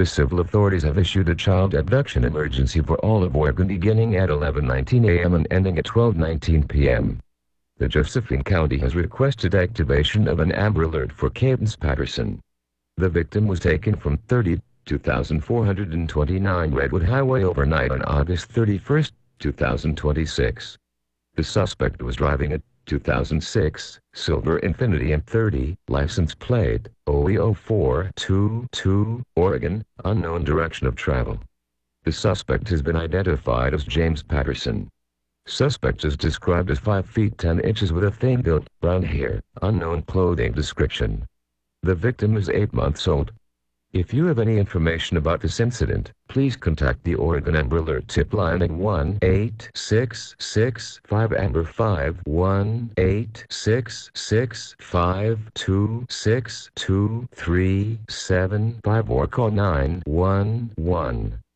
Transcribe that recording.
The civil authorities have issued a child abduction emergency for all of Oregon beginning at 11:19 a.m. and ending at 12:19 p.m. The Josephine County has requested activation of an Amber Alert for Cadence Patterson. The victim was taken from 2429 Redwood Highway overnight on August 31, 2026. The suspect was driving a 2006 Silver Infiniti M30, license plate OE0422, Oregon, unknown direction of travel. The suspect has been identified as James Patterson. Suspect is described as 5 feet 10 inches with a thin-built, brown hair, unknown clothing description. The victim is 8 months old. If you have any information about this incident, please contact the Oregon Amber Alert tip line at 1-866-5-AMBER-5, 1-866-526-2375, or call 911.